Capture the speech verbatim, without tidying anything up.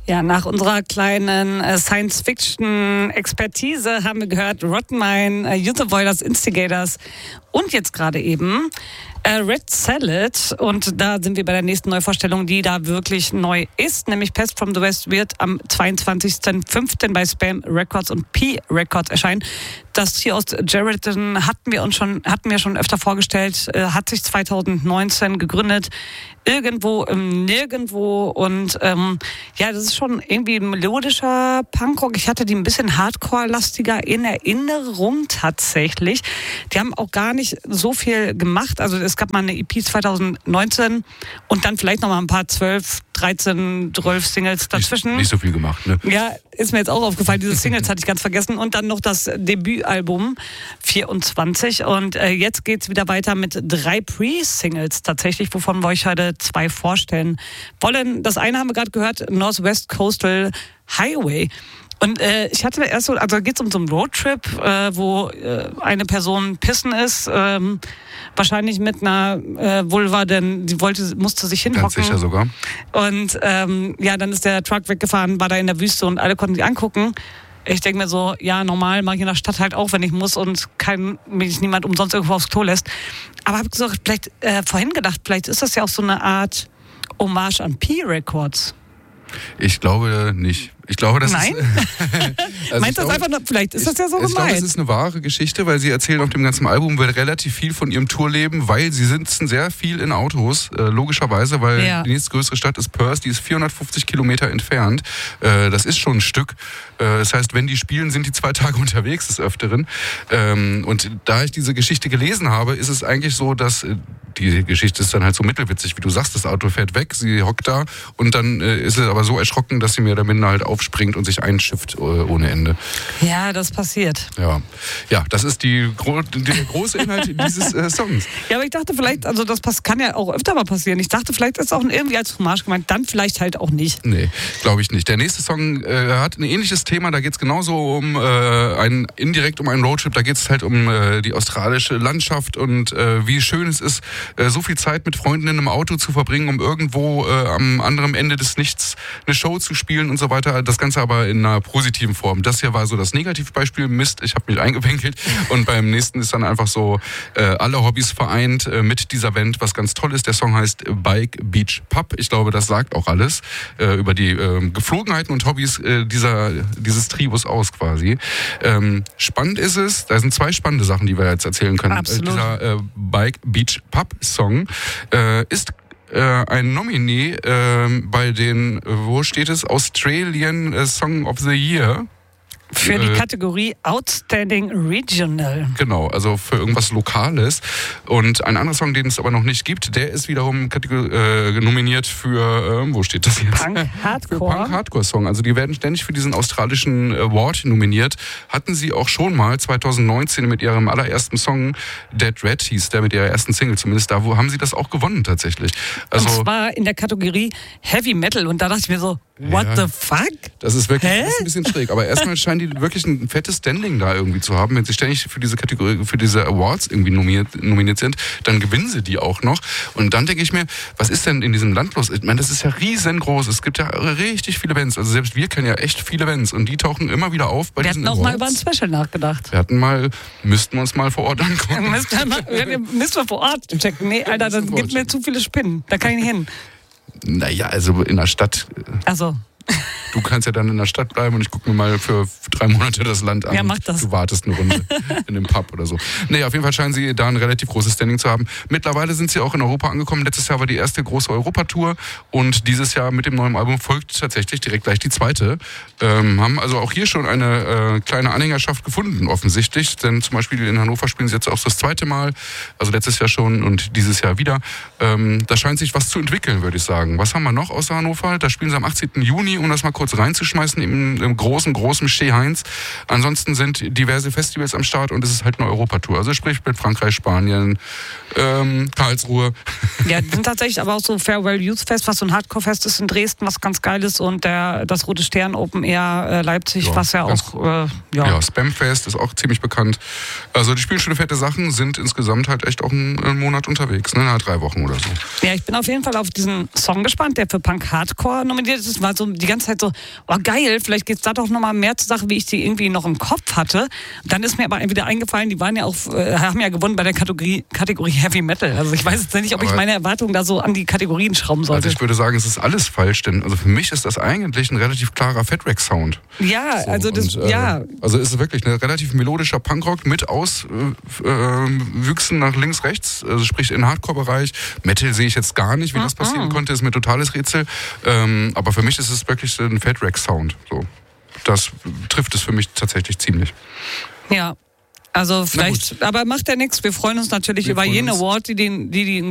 Ja, nach unserer kleinen äh, Science-Fiction-Expertise haben wir gehört Rotten Mind, äh, Youth of Voiders, Instigators und jetzt gerade eben äh, Red Salad. Und da sind wir bei der nächsten Neuvorstellung, die da wirklich neu ist, nämlich Pest from the West wird am zweiundzwanzigsten fünften bei Spam Records und P Records erscheinen. Das Trio aus Geraldton hatten wir uns schon, hatten wir schon öfter vorgestellt, äh, hat sich zweitausendneunzehn gegründet, irgendwo im Nirgendwo und ähm, ja, das ist schon irgendwie ein melodischer Punkrock. Ich hatte die ein bisschen Hardcore-lastiger in Erinnerung tatsächlich. Die haben auch gar nicht so viel gemacht. Also es gab mal eine E P zweitausendneunzehn und dann vielleicht noch mal ein paar zwölf, dreizehn, zwölf Singles dazwischen. Nicht, nicht so viel gemacht, ne? Ja, ist mir jetzt auch aufgefallen. Diese Singles hatte ich ganz vergessen. Und dann noch das Debütalbum vierundzwanzig. Und äh, jetzt geht's wieder weiter mit drei Pre-Singles tatsächlich, wovon wir euch heute zwei vorstellen wollen. Das eine haben wir gerade gehört, Northwest Coastal Highway. Und äh, ich hatte erst so, also geht es um so einen Roadtrip, äh, wo äh, eine Person pissen ist, ähm, wahrscheinlich mit einer äh, Vulva, denn die wollte, musste sich hinhocken. Ganz sicher sogar. Und ähm, ja, dann ist der Truck weggefahren, war da in der Wüste und alle konnten sie angucken. Ich denke mir so, ja, normal mache ich in der Stadt halt auch, wenn ich muss und kein, mich niemand umsonst irgendwo aufs Klo lässt. Aber habe gesagt, vielleicht äh, vorhin gedacht, vielleicht ist das ja auch so eine Art Hommage an P-Records. Ich glaube nicht. Ich glaube, das Nein? ist... also Meinst du das einfach nur, vielleicht ist ich, das ja so ich gemeint. Ich glaube, es ist eine wahre Geschichte, weil sie erzählen auf dem ganzen Album wird relativ viel von ihrem Tourleben, weil sie sitzen sehr viel in Autos, äh, logischerweise, weil ja. die nächstgrößere Stadt ist Perth, die ist vierhundertfünfzig Kilometer entfernt. Äh, das ist schon ein Stück. Äh, das heißt, wenn die spielen, sind die zwei Tage unterwegs des Öfteren. Ähm, und da ich diese Geschichte gelesen habe, ist es eigentlich so, dass... Äh, die Geschichte ist dann halt so mittelwitzig, wie du sagst, das Auto fährt weg, sie hockt da und dann äh, ist es aber so erschrocken, dass sie mehr oder minder halt aufspringt und sich einschifft äh, ohne Ende. Ja, das passiert. Ja, ja, das ist die, gro- der große Inhalt dieses äh, Songs. Ja, aber ich dachte vielleicht, also das pass- kann ja auch öfter mal passieren. Ich dachte, vielleicht ist es auch irgendwie als Hommage gemeint, dann vielleicht halt auch nicht. Nee, glaube ich nicht. Der nächste Song äh, hat ein ähnliches Thema, da geht es genauso um äh, ein, indirekt um einen Roadtrip, da geht es halt um äh, die australische Landschaft und äh, wie schön es ist, so viel Zeit mit Freunden in einem Auto zu verbringen, um irgendwo äh, am anderen Ende des Nichts eine Show zu spielen und so weiter. Das Ganze aber in einer positiven Form. Das hier war so das Negativbeispiel. Mist, ich habe mich eingewinkelt. Und beim nächsten ist dann einfach so äh, alle Hobbys vereint äh, mit dieser Band, was ganz toll ist. Der Song heißt Bike Beach Pub. Ich glaube, das sagt auch alles äh, über die äh, Geflogenheiten und Hobbys äh, dieser, dieses Trios aus quasi. Ähm, spannend ist es, da sind zwei spannende Sachen, die wir jetzt erzählen können. Absolut. Äh, dieser äh, Bike Beach Pub Song äh, ist äh, ein Nominee äh, bei den, wo steht es, Australian Song of the Year. Für die Kategorie Outstanding Regional. Genau, also für irgendwas Lokales. Und ein anderer Song, den es aber noch nicht gibt, der ist wiederum Kategor- äh, nominiert für, äh, wo steht das jetzt? Punk Hardcore. Für Punk Hardcore Song. Also die werden ständig für diesen australischen Award nominiert. Hatten sie auch schon mal zweitausendneunzehn mit ihrem allerersten Song, Dead Red hieß der, mit ihrer ersten Single zumindest. Da wo haben sie das auch gewonnen tatsächlich. Also, und zwar in der Kategorie Heavy Metal. Und da dachte ich mir so, what ja, the fuck? Das ist wirklich Hä? das ist ein bisschen schräg. Aber erstmal scheinen die wirklich ein fettes Standing da irgendwie zu haben. Wenn sie ständig für diese Kategorie, für diese Awards irgendwie nominiert, nominiert sind, dann gewinnen sie die auch noch. Und dann denke ich mir, was ist denn in diesem Land los? Ich meine, das ist ja riesengroß. Es gibt ja richtig viele Bands. Also selbst wir kennen ja echt viele Bands. Und die tauchen immer wieder auf bei Wir diesen hatten auch Awards. mal über ein Special nachgedacht. Wir hatten mal, müssten wir uns mal vor Ort angucken. Müssen wir, mal, müssen wir vor Ort checken. Nee, Alter, das gibt mir zu viele Spinnen. Da kann ich nicht hin. Naja, also in der Stadt. Also. Du kannst ja dann in der Stadt bleiben und ich gucke mir mal für drei Monate das Land an. Ja, mach das. Du wartest eine Runde in einem Pub oder so. Nee, auf jeden Fall scheinen sie da ein relativ großes Standing zu haben. Mittlerweile sind sie auch in Europa angekommen. Letztes Jahr war die erste große Europatour und dieses Jahr mit dem neuen Album folgt tatsächlich direkt gleich die zweite. Ähm, haben also auch hier schon eine äh, kleine Anhängerschaft gefunden, offensichtlich. Denn zum Beispiel in Hannover spielen sie jetzt auch das zweite Mal. Also letztes Jahr schon und dieses Jahr wieder. Ähm, da scheint sich was zu entwickeln, würde ich sagen. Was haben wir noch außer Hannover? Da spielen sie am achtzehnten Juni, um das mal kurz reinzuschmeißen, im, im großen, großen Steh-Heinz. Ansonsten sind diverse Festivals am Start und es ist halt eine Europatour. Also sprich mit Frankreich, Spanien, ähm, Karlsruhe. Ja, die sind tatsächlich aber auch so Farewell Youth Fest, was so ein Hardcore-Fest ist in Dresden, was ganz geil ist, und der, das Rote Stern Open Air äh, Leipzig, Ja, was ja auch, äh, ja. Ja, Spamfest ist auch ziemlich bekannt. Also die spielen schon fette Sachen, sind insgesamt halt echt auch einen, einen Monat unterwegs, ne? Na, drei Wochen oder so. Ja, ich bin auf jeden Fall auf diesen Song gespannt, der für Punk Hardcore nominiert ist. War so die ganze Zeit so so, oh geil, vielleicht geht's da doch nochmal mehr zur Sache, wie ich die irgendwie noch im Kopf hatte. Dann ist mir aber wieder eingefallen, die waren ja auch, äh, haben ja gewonnen bei der Kategorie, Kategorie Heavy Metal. Also ich weiß jetzt nicht, ob aber ich meine Erwartungen da so an die Kategorien schrauben sollte. Also ich würde sagen, es ist alles falsch, denn also für mich ist das eigentlich ein relativ klarer Fat-Wreck-Sound. Ja, so, also das, und, äh, ja. Also es ist wirklich ein relativ melodischer Punkrock mit Auswüchsen äh, nach links, rechts, also sprich in Hardcore-Bereich. Metal sehe ich jetzt gar nicht, wie das passieren konnte, ist mir totales Rätsel. Ähm, aber für mich ist es wirklich ein Fat-Wreck-Sound. So. Das trifft es für mich tatsächlich ziemlich. Ja, also vielleicht, aber macht ja nichts. Wir freuen uns natürlich Wir über jeden uns. Award, die den, die, die